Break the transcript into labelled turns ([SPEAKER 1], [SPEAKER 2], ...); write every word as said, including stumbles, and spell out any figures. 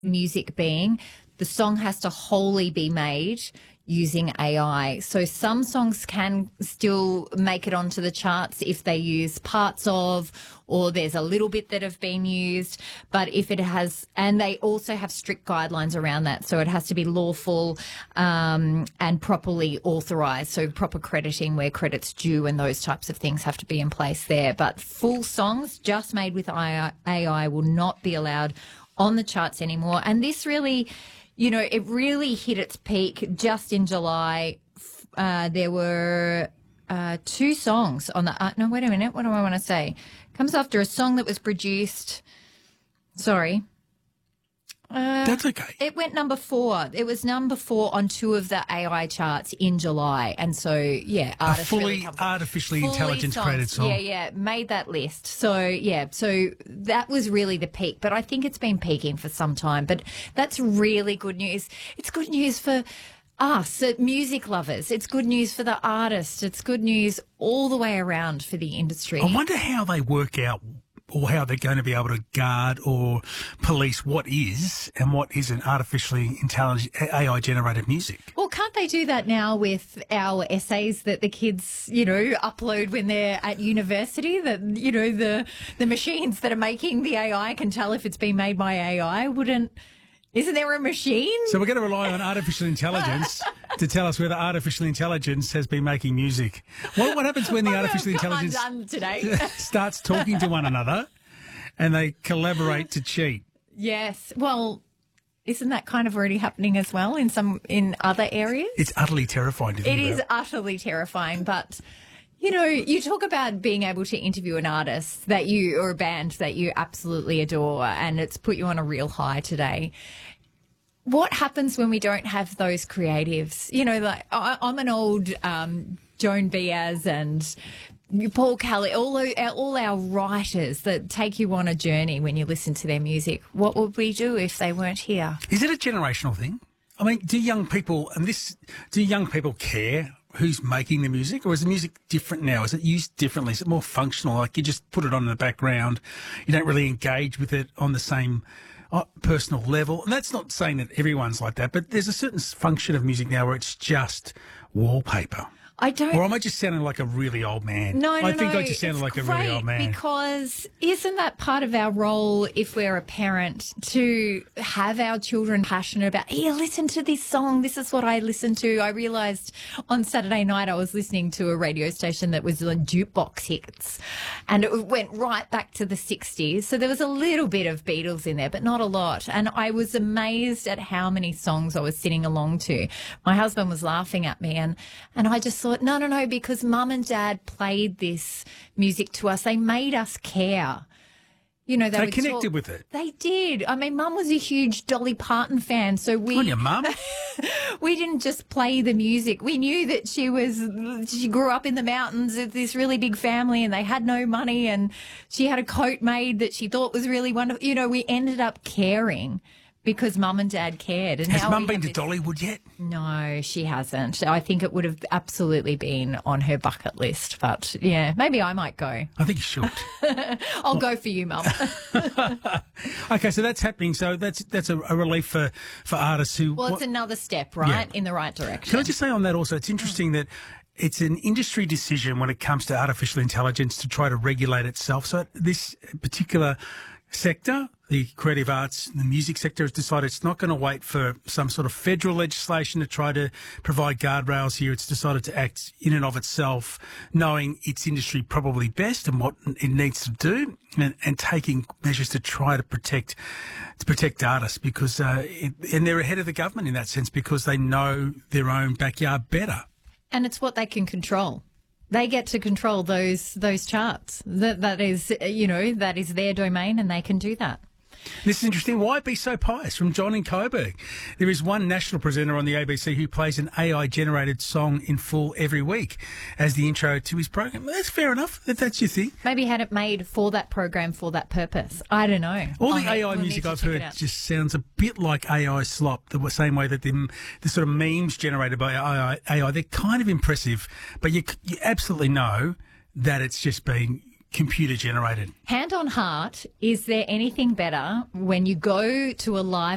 [SPEAKER 1] music being, the song has to wholly be made using A I. So some songs can still make it onto the charts if they use parts of, or there's a little bit that have been used. But if it has, and they also have strict guidelines around that. So it has to be lawful um, and properly authorised. So proper crediting where credit's due and those types of things have to be in place there. But full songs just made with A I will not be allowed on the charts anymore. And this really, you know, it really hit its peak just in July. Uh, there were uh, two songs on the... Uh, no, wait a minute. What do I want to say? Comes after a song that was produced... Sorry. Uh,
[SPEAKER 2] That's okay.
[SPEAKER 1] It went number four. It was number four on two of the A I charts in July. And so, yeah.
[SPEAKER 2] A fully really artificially fully intelligence songs, created song.
[SPEAKER 1] Yeah, yeah. Made that list. So, yeah. So that was really the peak. But I think it's been peaking for some time. But that's really good news. It's good news for us, uh, music lovers. It's good news for the artists. It's good news all the way around for the industry.
[SPEAKER 2] I wonder how they work out or how they're going to be able to guard or police what is and what isn't artificially intelligent A I-generated music.
[SPEAKER 1] Well, can't they do that now with our essays that the kids, you know, upload when they're at university? That, you know, the the machines that are making the A I can tell if it's been made by A I. Wouldn't... Isn't there a machine?
[SPEAKER 2] So we're going to rely on artificial intelligence to tell us whether artificial intelligence has been making music. What, what happens when the artificial intelligence
[SPEAKER 1] I'm done today.
[SPEAKER 2] starts talking to one another and they collaborate to cheat?
[SPEAKER 1] Yes. Well, isn't that kind of already happening as well in some in other areas?
[SPEAKER 2] It's utterly terrifying to think
[SPEAKER 1] It
[SPEAKER 2] about.
[SPEAKER 1] is utterly terrifying, but... You know, you talk about being able to interview an artist that you, or a band that you absolutely adore, and it's put you on a real high today. What happens when we don't have those creatives? You know, like I, I'm an old um, Joan Baez and Paul Kelly, all our, all our writers that take you on a journey when you listen to their music. What would we do if they weren't here?
[SPEAKER 2] Is it a generational thing? I mean, do young people, and this, do young people care who's making the music, or is the music different now? Is it used differently? Is it more functional? Like you just put it on in the background, you don't really engage with it on the same uh, personal level. And that's not saying that everyone's like that, but there's a certain function of music now where it's just wallpaper.
[SPEAKER 1] I don't.
[SPEAKER 2] Or am I just sounding like a really old man?
[SPEAKER 1] No, no,
[SPEAKER 2] I think
[SPEAKER 1] no.
[SPEAKER 2] I just sounded
[SPEAKER 1] it's
[SPEAKER 2] like a
[SPEAKER 1] great
[SPEAKER 2] really old man.
[SPEAKER 1] Because isn't that part of our role if we're a parent to have our children passionate about, here, listen to this song. This is what I listen to. I realised on Saturday night I was listening to a radio station that was on jukebox hits, and it went right back to the sixties. So there was a little bit of Beatles in there, but not a lot. And I was amazed at how many songs I was singing along to. My husband was laughing at me, and, and I just thought, no, no, no, because mum and dad played this music to us. They made us care. You know, they,
[SPEAKER 2] they
[SPEAKER 1] would
[SPEAKER 2] connected
[SPEAKER 1] talk,
[SPEAKER 2] with it.
[SPEAKER 1] They did. I mean, mum was a huge Dolly Parton fan, so we...
[SPEAKER 2] On your mum?
[SPEAKER 1] We didn't just play the music. We knew that she was... She grew up in the mountains with this really big family and they had no money, and she had a coat made that she thought was really wonderful. You know, we ended up caring because mum and dad cared. And
[SPEAKER 2] Has
[SPEAKER 1] now
[SPEAKER 2] mum been to
[SPEAKER 1] this...
[SPEAKER 2] Dollywood yet?
[SPEAKER 1] No, she hasn't. I think it would have absolutely been on her bucket list. But, yeah, maybe I might go.
[SPEAKER 2] I think you should.
[SPEAKER 1] I'll well... go for you, mum.
[SPEAKER 2] Okay, so that's happening. So that's that's a, a relief for, for artists who...
[SPEAKER 1] Well, it's
[SPEAKER 2] what...
[SPEAKER 1] another step, right, yeah. in the right direction.
[SPEAKER 2] Can I just say on that also, it's interesting mm. that it's an industry decision when it comes to artificial intelligence to try to regulate itself. So this particular sector, the creative arts, the music sector, has decided it's not going to wait for some sort of federal legislation to try to provide guardrails here. It's decided to act in and of itself, knowing its industry probably best and what it needs to do, and, and taking measures to try to protect to protect artists, because uh, it, and they're ahead of the government in that sense because they know their own backyard better.
[SPEAKER 1] And it's what they can control. They get to control those those charts. That that is, you know, that is their domain, and they can do that.
[SPEAKER 2] This is interesting. Why be so pious? From John in Coburg. There is one national presenter on the A B C who plays an A I-generated song in full every week as the intro to his program. Well, that's fair enough. If that's your thing.
[SPEAKER 1] Maybe had it made for that program, for that purpose. I don't know.
[SPEAKER 2] All
[SPEAKER 1] I'll
[SPEAKER 2] the A I
[SPEAKER 1] we'll
[SPEAKER 2] music I've heard just sounds a bit like A I slop, the same way that the, the sort of memes generated by A I, they're kind of impressive, but you, you absolutely know that it's just been computer generated.
[SPEAKER 1] Hand on heart, is there anything better when you go to a live